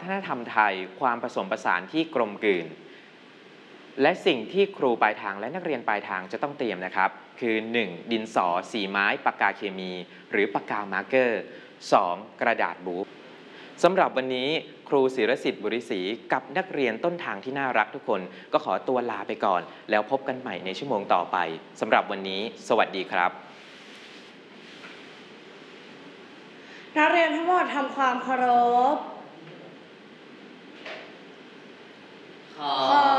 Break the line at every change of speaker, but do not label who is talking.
ฒนธรรมไทยความผสมผสานที่กลมกลืนและสิ่งที่ครูปลายทางและนักเรียนปลายทางจะต้องเตรียมนะครับคือ 1. ดินสอสีไม้ปากกาเคมีหรือปากกามาร์กเกอร์ 2. กระดาษบู๊สำหรับวันนี้ครูศิรสิทธิ์บุริศรีกับนักเรียนต้นทางที่น่ารักทุกคนก็ขอตัวลาไปก่อนแล้วพบกันใหม่ในชั่วโมงต่อไปสำหรับวันนี้สวัสดีครับ
นักเรียนทั้งหมดทำความเคารพขอ